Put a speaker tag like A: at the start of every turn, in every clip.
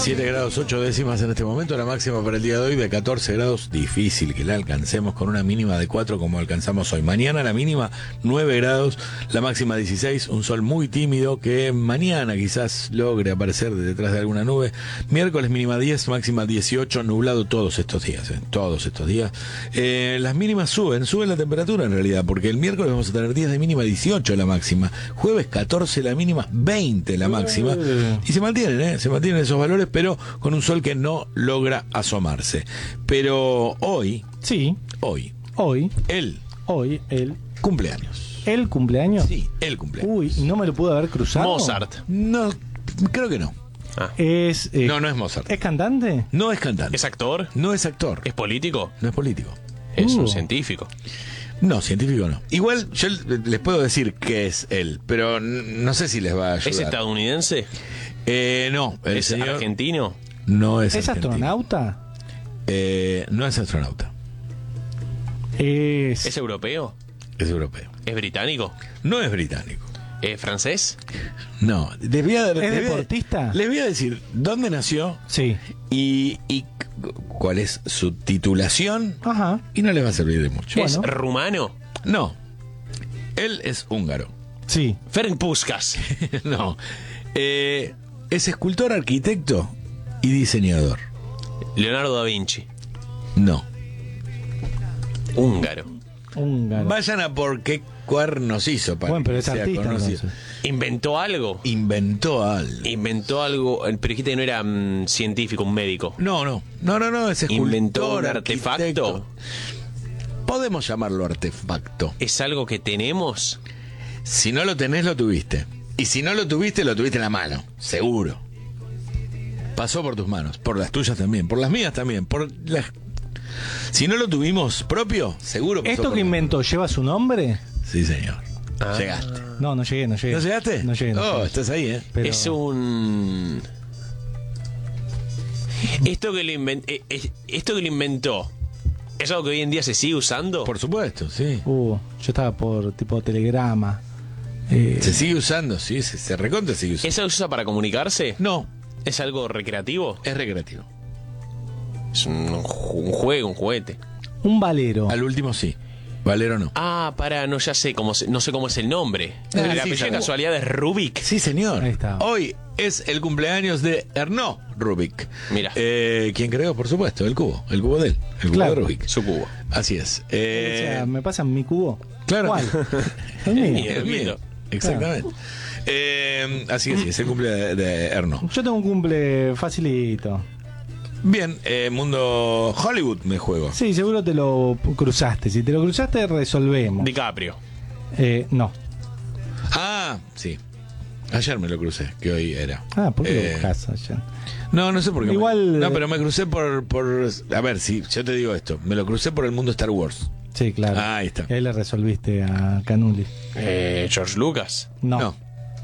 A: 7 grados 8 décimas en este momento, la máxima para el día de hoy de 14 grados, difícil que la alcancemos con una mínima de 4 como alcanzamos hoy. Mañana la mínima 9 grados, la máxima 16, un sol muy tímido que mañana quizás logre aparecer de detrás de alguna nube. Miércoles mínima 10, máxima 18, nublado todos estos días, todos estos días. Las mínimas suben la temperatura en realidad, porque el miércoles vamos a tener días de mínima 18 la máxima, jueves 14 la mínima, 20 la máxima, y se mantienen esos valores, pero con un sol que no logra asomarse. Pero hoy, el cumpleaños.
B: ¿El cumpleaños?
A: Sí, el cumpleaños.
B: Uy, ¿no me lo pudo haber cruzado?
C: Mozart.
A: No, creo que no.
C: Ah.
A: No es Mozart.
B: ¿Es cantante?
A: No es cantante.
C: ¿Es actor?
A: No es actor.
C: ¿Es político?
A: No es político.
C: ¿Es un científico?
A: No, científico no. Igual yo les puedo decir que es él, pero no sé si les va a ayudar.
C: ¿Es estadounidense?
A: No.
C: ¿Es
A: señor
C: argentino?
A: no es
B: ¿Es
A: argentino.
B: astronauta?
A: No es astronauta.
C: ¿Es europeo?
A: Es europeo.
C: ¿Es británico?
A: No es británico.
C: ¿Es francés?
A: No.
B: ¿Es deportista?
A: Les voy a decir dónde nació
B: Sí.
A: y cuál es su titulación.
B: Ajá.
A: Y no les va a servir de mucho.
C: ¿Es
B: Bueno.
C: rumano?
A: No. Él es húngaro.
B: Sí.
C: Ferenc Puskás.
A: No. Es escultor, arquitecto y diseñador.
C: Leonardo da Vinci.
A: No.
C: Húngaro.
B: Húngaro.
A: Vayan a por qué cuernos hizo para
B: Bueno, pero
A: que
B: es
A: sea
B: artista,
A: conocido.
B: entonces.
C: ¿Inventó algo?
A: Inventó algo.
C: Inventó algo, pero dijiste que no era científico, un médico.
A: No, es escultor,
C: ¿Inventó un
A: arquitecto.
C: artefacto?
A: Podemos llamarlo artefacto.
C: ¿Es algo que tenemos?
A: Si no lo tenés, lo tuviste. Y si no lo tuviste en la mano. Seguro. Pasó por tus manos. Por las tuyas también. Por las mías también. Si no lo tuvimos propio, seguro pasó
B: ¿Esto
A: por
B: que
A: las
B: inventó lleva su nombre?
A: manos. Sí, señor. Llegaste.
B: No llegué.
A: ¿No llegaste?
B: No llegué.
A: Oh, estás ahí, ¿eh?
B: Pero-
C: Es un... Esto que lo inventó, ¿es algo que hoy en día se sigue usando?
A: Por supuesto, sí.
B: Yo estaba por tipo telegrama.
A: Se sigue usando, sí. Se recontra sigue usando.
C: ¿Es algo que se usa para comunicarse?
A: No,
C: ¿Es algo recreativo?
A: es recreativo.
C: Es un juego, un juguete.
B: Un valero.
A: Al último sí. Valero no.
C: No, ya sé no sé cómo es el nombre. ¿El
A: sí,
C: apellido de
A: sabe.
C: casualidad es Rubik?
A: Sí, señor.
B: Ahí está.
A: Hoy es el cumpleaños de Erno Rubik.
C: Mira.
A: Quien creó, por supuesto, el cubo de él. El cubo
B: Claro.
A: de Rubik.
C: Su cubo.
A: Así es.
B: O sea, ¿me pasan mi cubo?
A: Claro.
B: ¿Cuál? El mío.
C: mío.
A: El mío. Exactamente. Así es, el cumple de Erno.
B: Yo tengo un cumple facilito.
A: Bien, mundo Hollywood me juego.
B: Sí, seguro te lo cruzaste. Si te lo cruzaste, resolvemos.
C: DiCaprio.
B: No.
A: Ah, sí. Ayer me lo crucé, que hoy era.
B: ¿Por qué lo buscas allá?
A: No sé por qué.
B: Igual,
A: No, pero me crucé por... A ver, si yo te digo esto. Me lo crucé por el mundo Star Wars.
B: Sí, claro.
A: Ahí está.
B: Ahí le resolviste a Canuli.
C: George Lucas.
B: No,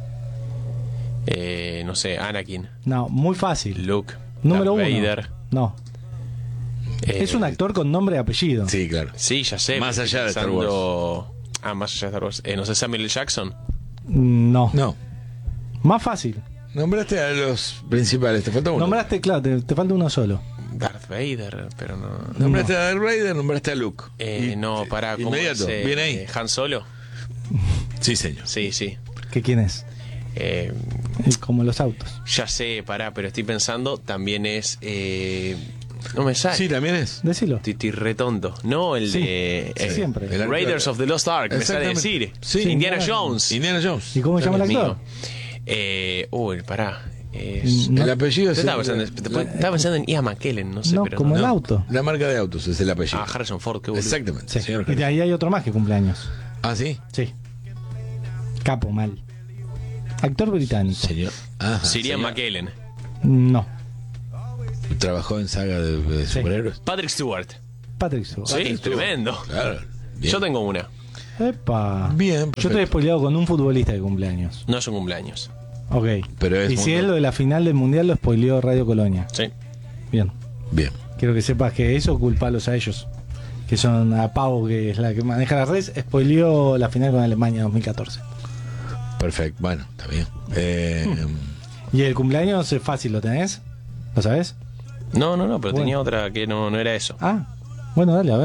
C: No sé, Anakin.
B: muy fácil.
C: Luke.
B: Número
C: Darth
B: 1.
C: Vader.
B: No. Es un actor con nombre y apellido.
A: Sí, claro.
C: Sí, ya sé.
A: Más
C: pero
A: allá de
C: estoy
A: Star
C: pensando- más allá de Star Wars. No sé, Samuel L. Jackson.
B: No.
A: No.
B: Más fácil.
A: Nombraste a los principales, te falta uno.
B: Nombraste, claro, te falta uno solo.
C: Darth Vader, pero no.
A: Nombraste a Darth Vader, nombraste a Luke.
C: No, pará, ¿cómo
A: Inmediato,
C: es,
A: bien ahí.
C: Han Solo.
A: Sí, señor.
C: Sí.
B: ¿Que quién es? Como los autos.
C: Ya sé, pará, pero estoy pensando, también es... no me sale.
A: Sí, también es.
B: Decilo.
C: Estoy re tonto. No, el
B: Sí,
C: de...
B: sí, siempre.
A: el actor.
C: Raiders of the Lost Ark, me sale
A: Exactamente.
C: decir.
A: Sí,
C: Indiana
B: Indiana
C: Jones.
A: Indiana Jones.
B: ¿Y cómo se llama el
C: Dios
B: actor?
C: mío. Pará. Es...
B: No,
A: El apellido
C: Yo
A: es...
C: estaba pensando en Ian McKellen, no sé,
B: no,
C: pero
B: como
C: no.
B: el auto.
A: La marca de autos es el apellido.
C: Harrison Ford, qué boludo.
A: Exactamente,
B: Sí.
A: señor.
B: Y de ahí hay otro más que cumpleaños.
A: Ah, sí.
B: Sí. Capo, mal. Actor británico.
A: Señor. Ajá,
C: Sirian
A: señor.
C: McKellen.
B: No.
A: Trabajó en saga de superhéroes.
C: Patrick Stewart.
B: Patrick Stewart.
C: Sí, tremendo.
A: Claro. Bien.
C: Yo tengo una.
B: Epa.
A: Bien,
B: Yo estoy
A: perfecto.
B: spoileado con un futbolista de cumpleaños.
C: No es un cumpleaños.
B: Ok.
A: Pero es
B: y si
A: mundo.
B: él lo de la final del mundial lo spoileó Radio Colonia.
C: Sí.
B: Bien.
A: Bien.
B: Quiero que sepas que eso culpalos a ellos. Que son a Pau, que es la que maneja las redes. Spoileó la final con Alemania 2014.
A: Perfecto. Bueno, está bien.
B: ¿Y el cumpleaños es fácil, lo tenés? ¿Lo sabes?
C: No, pero
B: Bueno.
C: tenía otra que no era eso.
B: Ah, bueno, dale, a ver.